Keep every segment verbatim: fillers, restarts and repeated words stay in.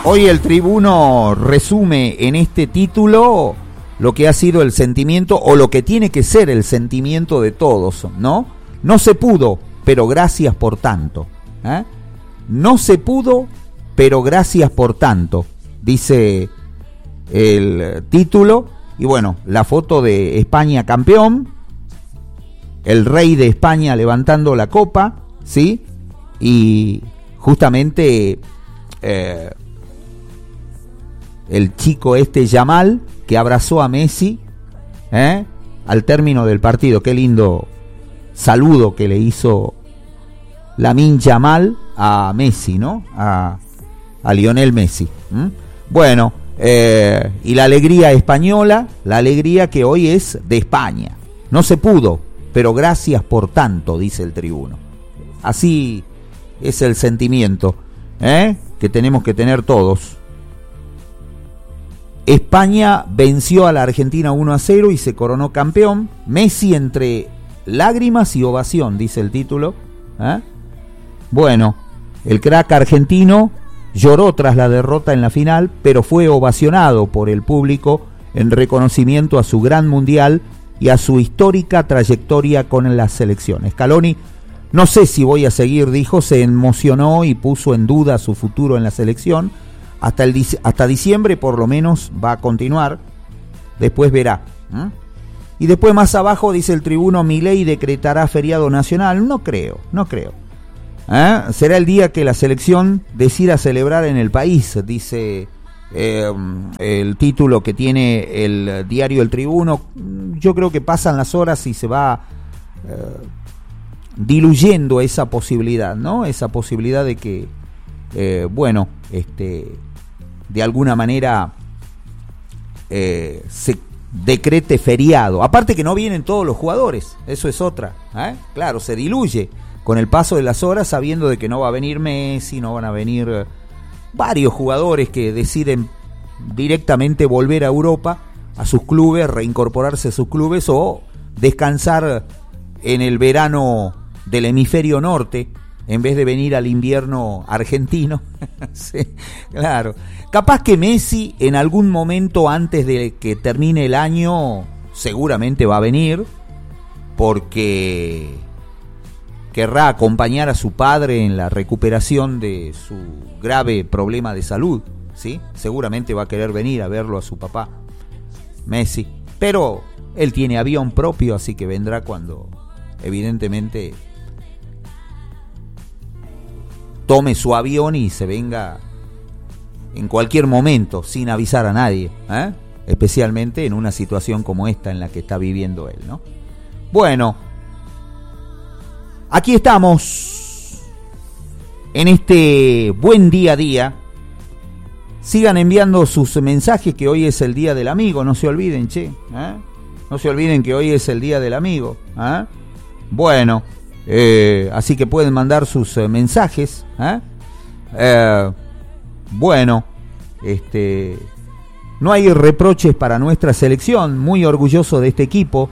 Hoy el Tribuno resume en este título lo que ha sido el sentimiento o lo que tiene que ser el sentimiento de todos, ¿no? No se pudo, pero gracias por tanto. ¿eh? No se pudo, pero gracias por tanto, dice el título. Y bueno, la foto de España campeón, el rey de España levantando la copa, ¿sí? Y justamente eh, el chico este Yamal que abrazó a Messi ¿eh? al término del partido. Qué lindo saludo que le hizo Lamine Yamal a Messi, ¿no? A, a Lionel Messi. ¿Mm? Bueno, eh, y la alegría española, la alegría que hoy es de España. No se pudo, pero gracias por tanto, dice el Tribuno. Así es el sentimiento ¿eh? que tenemos que tener todos. España venció a la Argentina uno a cero y se coronó campeón. Messi entre lágrimas y ovación, dice el título. ¿eh? Bueno, el crack argentino lloró tras la derrota en la final, pero fue ovacionado por el público en reconocimiento a su gran mundial y a su histórica trayectoria con la selección. Scaloni, no sé si voy a seguir, dijo, se emocionó y puso en duda su futuro en la selección. Hasta, el, hasta diciembre por lo menos va a continuar, después verá. ¿eh? Y después más abajo dice el Tribuno, Milei decretará feriado nacional. No creo, no creo. ¿Eh? Será el día que la selección decida celebrar en el país, dice eh, el título que tiene el diario El Tribuno. Yo creo que pasan las horas y se va eh, diluyendo esa posibilidad, ¿no? Esa posibilidad de que, eh, bueno, este, de alguna manera eh, se decrete feriado. Aparte que no vienen todos los jugadores, eso es otra. ¿eh? Claro, se diluye con el paso de las horas, sabiendo de que no va a venir Messi, no van a venir eh, varios jugadores que deciden directamente volver a Europa, a sus clubes, reincorporarse a sus clubes o descansar en el verano del hemisferio norte en vez de venir al invierno argentino. sí, claro. Capaz que Messi en algún momento antes de que termine el año seguramente va a venir porque querrá acompañar a su padre en la recuperación de su grave problema de salud, ¿sí? Seguramente va a querer venir a verlo a su papá, Messi. Pero él tiene avión propio, así que vendrá cuando, evidentemente, tome su avión y se venga en cualquier momento, sin avisar a nadie, ¿eh? especialmente en una situación como esta en la que está viviendo él, ¿no? Bueno, aquí estamos en este buen día a día. Sigan enviando sus mensajes, que hoy es el día del amigo, no se olviden, che, ¿eh? no se olviden que hoy es el día del amigo. ¿eh? Bueno, eh, así que pueden mandar sus eh, mensajes. ¿eh? Eh, bueno, este, no hay reproches para nuestra selección, muy orgulloso de este equipo.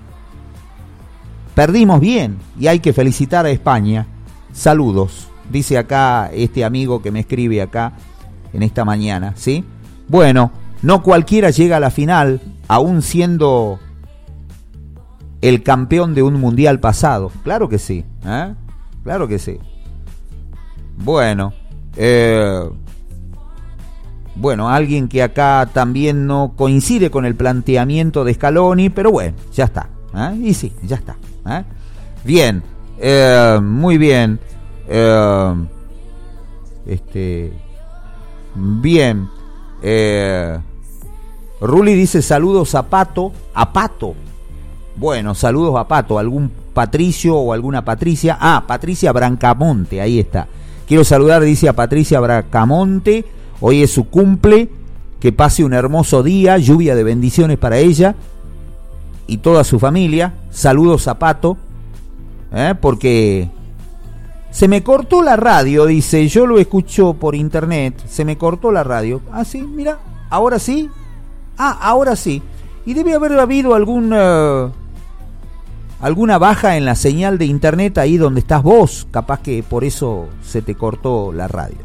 Perdimos bien y hay que felicitar a España. Saludos, dice acá este amigo que me escribe acá en esta mañana, ¿sí? Bueno, no cualquiera llega a la final, aún siendo el campeón de un mundial pasado. Claro que sí, ¿eh? Claro que sí. Bueno, eh, bueno, alguien que acá también no coincide con el planteamiento de Scaloni, pero bueno, ya está, ¿eh? Y sí, ya está. ¿eh? Bien, eh, muy bien. Eh, este, bien. Eh, Ruli dice saludos a Pato, a Pato. Bueno, saludos a Pato, algún Patricio o alguna Patricia. Ah, Patricia Brancamonte, ahí está. Quiero saludar, dice, a Patricia Brancamonte. Hoy es su cumple. Que pase un hermoso día, lluvia de bendiciones para ella y toda su familia. Saludos a Pato, ¿eh? porque se me cortó la radio, dice, yo lo escucho por internet, se me cortó la radio. Ah, sí, mira, ahora sí. Ah, ahora sí. Y debe haber habido algún uh, alguna baja en la señal de internet ahí donde estás vos, capaz que por eso se te cortó la radio.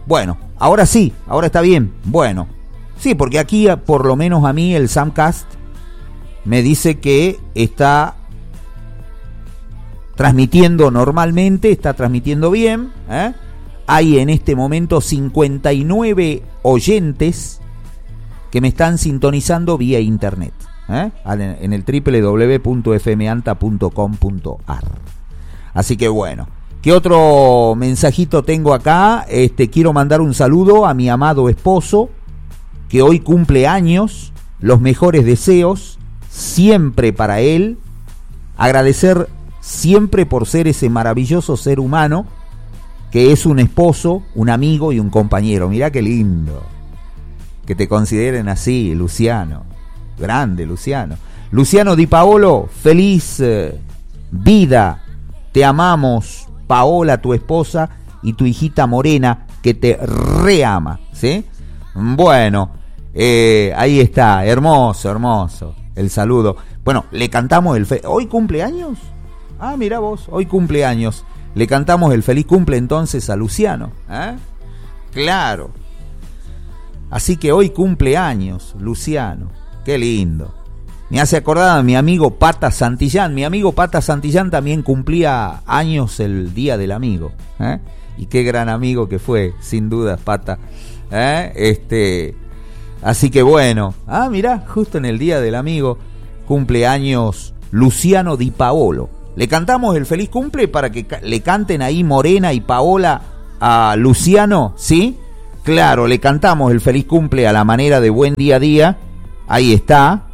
Bueno, ahora sí, ahora está bien. Bueno, sí, porque aquí, por lo menos a mí, el Samcast me dice que está transmitiendo normalmente, está transmitiendo bien, ¿eh? Hay en este momento cincuenta y nueve oyentes que me están sintonizando vía internet, ¿eh? En el doble u doble u doble u punto f m anta punto com punto a r. Así que bueno, ¿qué otro mensajito tengo acá? Este, quiero mandar un saludo a mi amado esposo, que hoy cumple años, los mejores deseos, siempre para él, agradecer siempre por ser ese maravilloso ser humano, que es un esposo, un amigo y un compañero. Mirá qué lindo que te consideren así, Luciano. Grande, Luciano. Luciano Di Paolo, feliz eh, vida. Te amamos, Paola, tu esposa, y tu hijita Morena, que te reama, ¿sí? Bueno, eh, ahí está, hermoso, hermoso, el saludo. Bueno, le cantamos el... Fe- ¿Hoy cumpleaños? Ah, mirá vos, hoy cumpleaños. Le cantamos el feliz cumple entonces a Luciano, ¿eh? Claro. Así que hoy cumpleaños, Luciano. Qué lindo. Me hace acordar a mi amigo Pata Santillán. Mi amigo Pata Santillán también cumplía años el día del amigo, ¿eh? Y qué gran amigo que fue, sin duda, Pata, ¿eh? Este, así que bueno. Ah, mirá, justo en el día del amigo cumpleaños Luciano Di Paolo. Le cantamos el feliz cumple para que ca- le canten ahí Morena y Paola a Luciano, ¿sí? Claro, le cantamos el feliz cumple a la manera de Buen Día a Día. Ahí está.